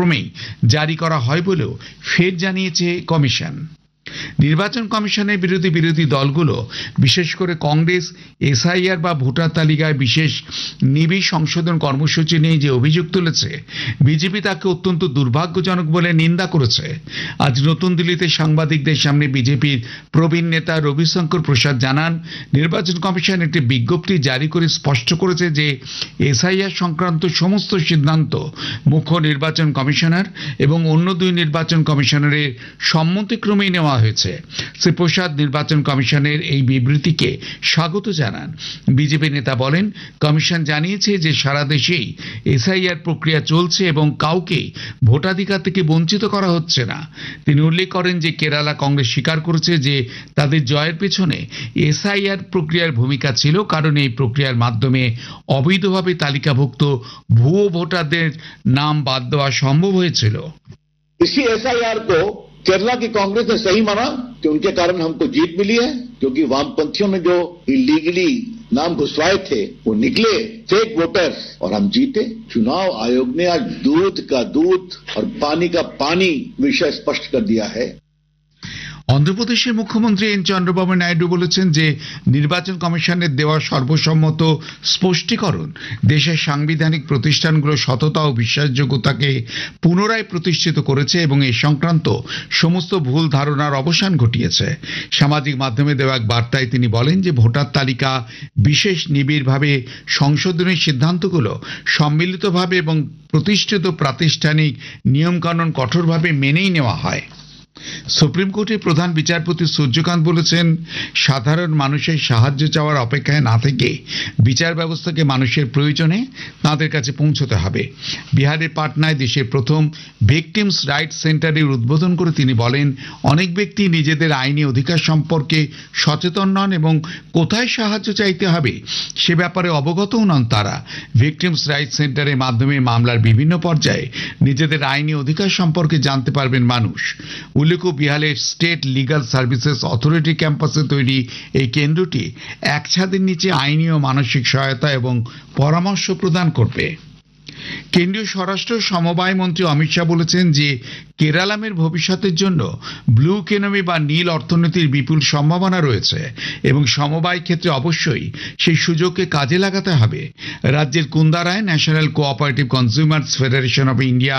পর্যায়ক্রমেই জারি করা হয় বলেও ফের জানিয়েছে কমিশন। নির্বাচন কমিশনের বিরোধী দলগুলো বিশেষ করে কংগ্রেস এসআইআর বা ভোটার তালিকায় বিশেষ নিবিড় সংশোধন কর্মসূচি নিয়ে যে অভিযোগ তুলেছে, বিজেপি তাকে অত্যন্ত দুর্ভাগ্যজনক বলে নিন্দা করেছে। আজ নতুন দিল্লিতে সাংবাদিকদের সামনে বিজেপির প্রবীণ নেতা রবিশঙ্কর প্রসাদ জানান, নির্বাচন কমিশন একটি বিজ্ঞপ্তি জারি করে স্পষ্ট করেছে যে এসআইআর সংক্রান্ত সমস্ত সিদ্ধান্ত মুখ্য নির্বাচন কমিশনার এবং অন্য দুই নির্বাচন কমিশনারের সম্মতিক্রমেই নেওয়া হয়েছে। শ্রী প্রসাদ নির্বাচন কমিশনের এই বিবৃতিকে স্বাগত জানান। বিজেপি নেতা বলেন, কমিশন জানিয়েছে যে সারা দেশেই এসআইআর প্রক্রিয়া চলছে এবং কাউকে ভোটাধিকার থেকে বঞ্চিত করা হচ্ছে না। তিনি উল্লেখ করেন যে কেরালা কংগ্রেস স্বীকার করেছে যে তাদের জয়ের পেছনে এসআইআর প্রক্রিয়ার ভূমিকা ছিল, কারণ এই প্রক্রিয়ার মাধ্যমে অবৈধভাবে তালিকাভুক্ত ভুয়ো ভোটারদের নাম বাদ দেওয়া সম্ভব হয়েছিল। इसी एसआईआर को केरला की कांग्रेस ने सही माना कि उनके कारण हमको जीत मिली है, क्योंकि वामपंथियों ने जो इलीगली नाम घुसवाए थे वो निकले फेक वोटर्स और हम जीते। चुनाव आयोग ने आज दूध का दूध और पानी का पानी विषय स्पष्ट कर दिया है। অন্ধ্রপ্রদেশের মুখ্যমন্ত্রী এন চন্দ্রবাবু নাইডু বলেছেন যে নির্বাচন কমিশনের দেওয়া সর্বসম্মত স্পষ্টীকরণ দেশের সাংবিধানিক প্রতিষ্ঠানগুলোর সততা ও বিশ্বাসযোগ্যতাকে পুনরায় প্রতিষ্ঠিত করেছে এবং এই সংক্রান্ত সমস্ত ভুল ধারণার অবসান ঘটিয়েছে। সামাজিক মাধ্যমে দেওয়া এক বার্তায় তিনি বলেন যে ভোটার তালিকা বিশেষ নিবিড়ভাবে সংশোধনের সিদ্ধান্তগুলো সম্মিলিতভাবে এবং প্রতিষ্ঠিত প্রাতিষ্ঠানিক নিয়মকানুন কঠোরভাবে মেনেই নেওয়া হয়। সুপ্রিম কোর্টের প্রধান বিচারপতি সূর্যকান্ত বলেছেন, সাধারণ মানুষের সাহায্য চাওয়ার অপেক্ষায় না থেকে বিচার ব্যবস্থাকে মানুষের প্রয়োজনে তাদের কাছে পৌঁছতে হবে। বিহারের পাটনায় দেশের প্রথম ভিকটিমস রাইটস সেন্টারের উদ্বোধন করে তিনি বলেন, অনেক ব্যক্তি নিজেদের আইনি অধিকার সম্পর্কে সচেতন নন এবং কোথায় সাহায্য চাইতে হবে সে ব্যাপারে অবগতও নন তারা। ভিকটিমস রাইটস সেন্টারের মাধ্যমে মামলার বিভিন্ন পর্যায়ে নিজেদের আইনি অধিকার সম্পর্কে জানতে পারবেন মানুষ। উল্লেখ্য, বিহারের স্টেট লিগাল সার্ভিসেস অথরিটি ক্যাম্পাসে তৈরি এই কেন্দ্রটি এক ছাদের নিচে আইনি ও মানসিক সহায়তা এবং পরামর্শ প্রদান করবে। কেন্দ্রীয় স্বরাষ্ট্র সমবায় মন্ত্রী অমিত শাহ বলেছেন যে কেরালামের ভবিষ্যতের জন্য ব্লু ইকোনমি বা নীল অর্থনীতির বিপুল সম্ভাবনা রয়েছে এবং সমবায় ক্ষেত্রে অবশ্যই সেই সুযোগকে কাজে লাগাতে হবে। রাজ্যের কুন্দারায় national cooperative consumers federation of India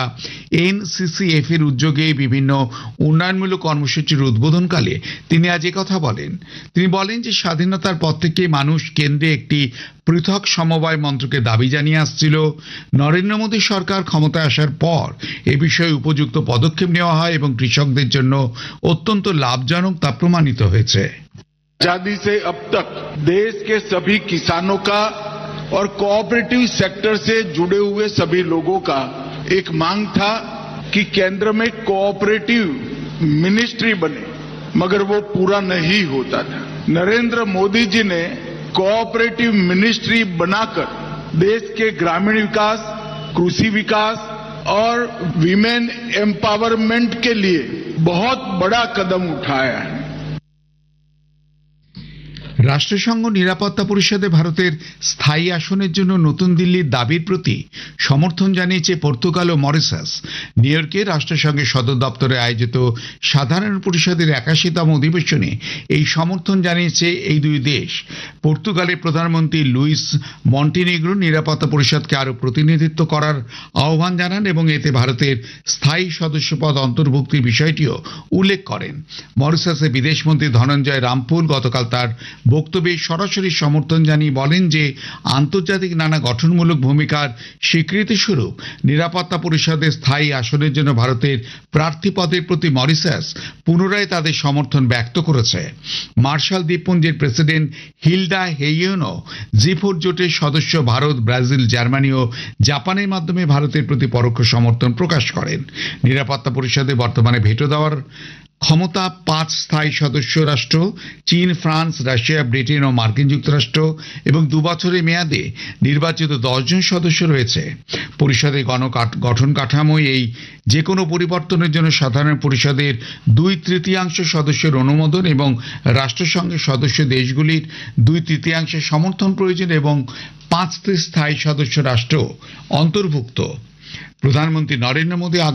এনসিসিএফ এর উদ্যোগে বিভিন্ন উন্নয়নমূলক কর্মসূচির উদ্বোধনকালে তিনি আজ কথা বলেন। তিনি বলেন যে স্বাধীনতার পর থেকে মানুষ কেন্দ্রে একটি পৃথক সমবায় মন্ত্রকে দাবি জানিয়ে আসছিল। নরেন্দ্র মোদী সরকার ক্ষমতায় আসার পর এ বিষয়ে উপযুক্ত পদক্ষেপ নেওয়া হয় এবং কৃষকদের জন্য অত্যন্ত লাভজনক তা প্রমাণিত হয়েছে। आजादी से अब तक देश के सभी किसानों का और कोऑपरेटिव सेक्टर से जुड़े हुए सभी लोगों का एक मांग था कि केंद्र में कोऑपरेटिव मिनिस्ट्री बने, मगर वो पूरा नहीं होता था। नरेंद्र मोदी जी ने कोऑपरेटिव मिनिस्ट्री बनाकर देश के ग्रामीण विकास, कृषि विकास और विमेन एम्पावरमेंट के लिए बहुत बड़ा कदम उठाया है। রাষ্ট্রসংঘ নিরাপত্তা পরিষদে ভারতের স্থায়ী আসনের জন্য নতুন দিল্লির দাবির প্রতি সমর্থন জানিয়েছে পর্তুগাল ও মরিশাস। নিউ ইয়র্কে রাষ্ট্রসংঘের সদর দপ্তরে আয়োজিত সাধারণ পরিষদের 81তম অধিবেশনে এই সমর্থন জানিয়েছে এই দুই দেশ। পর্তুগালের প্রধানমন্ত্রী লুইস মন্টিনেগ্রো নিরাপত্তা পরিষদকে আরও প্রতিনিধিত্ব করার আহ্বান জানান এবং এতে ভারতের স্থায়ী সদস্যপদ অন্তর্ভুক্তির বিষয়টিও উল্লেখ করেন। মরিশাসের বিদেশমন্ত্রী ধনঞ্জয় রামপুল গতকাল তার বক্তব্যে সরাসরি সমর্থন জানিয়ে বলেন যে আন্তর্জাতিক নানা গঠনমূলক ভূমিকার স্বীকৃতি স্বরূপ নিরাপত্তা পরিষদের স্থায়ী আসনের জন্য ভারতের প্রার্থীপদের প্রতি মরিশাস পুনরায় তাদের সমর্থন ব্যক্ত করেছে। মার্শাল দ্বীপপুঞ্জের প্রেসিডেন্ট হিলডা হেইয়েনো জি4 জোটের সদস্য ভারত, ব্রাজিল, জার্মানি ও জাপানের মাধ্যমে ভারতের প্রতি পরোক্ষ সমর্থন প্রকাশ করেন। নিরাপত্তা পরিষদে বর্তমানে ভেটো দেওয়ার ক্ষমতা 5 স্থায়ী সদস্য রাষ্ট্র চীন, ফ্রান্স, রাশিয়া, ব্রিটেন ও মার্কিন যুক্তরাষ্ট্র এবং 2 বছরের মেয়াদে নির্বাচিত 10 জন সদস্য রয়েছে। পরিষদের গঠন কাঠামোয় এই যে কোনো পরিবর্তনের জন্য সাধারণ পরিষদের 2/3 সদস্যের অনুমোদন এবং রাষ্ট্রসংঘের সদস্য দেশগুলির 2/3 সমর্থন প্রয়োজন এবং 5টি স্থায়ী সদস্য রাষ্ট্র অন্তর্ভুক্ত। প্রধানমন্ত্রী নরেন্দ্র মোদী